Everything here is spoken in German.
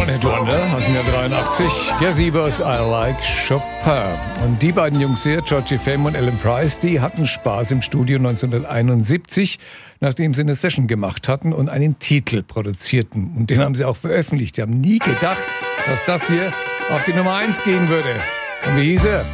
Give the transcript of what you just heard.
One-Hit-Wonder aus dem Jahr 83. Gazebos, I Like Chopin. Und die beiden Jungs hier, Georgie Fame und Alan Price, die hatten Spaß im Studio 1971, nachdem sie eine Session gemacht hatten und einen Titel produzierten. Und den haben sie auch veröffentlicht. Die haben nie gedacht, dass das hier auf die Nummer 1 gehen würde. Und wie hieß er?